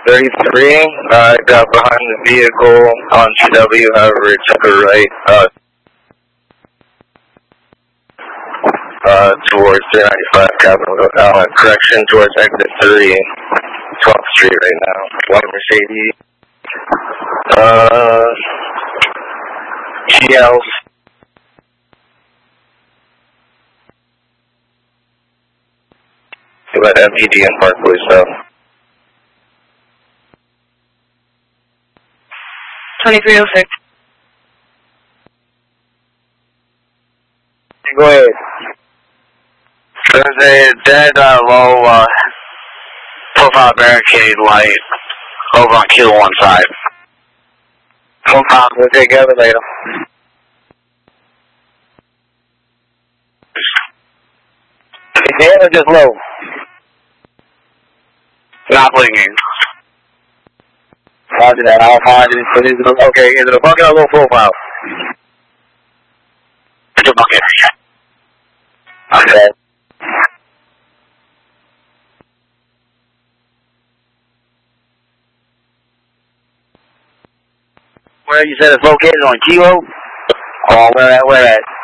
33. I got behind the vehicle on CW, however it took a right towards 395 Capitol, correction, towards exit 3, 12th Street right now. White Mercedes. GLs. You let MPD and Park Police know. 2306. Go ahead. There's a dead low profile barricade light over on Q1 side. We'll take care of it later. Is it or just low? Not blinking. Roger that. I'll find it. Okay, is it a bucket or low profile? It's a bucket. Okay. Where you said it's located on Kilo? Oh, where at?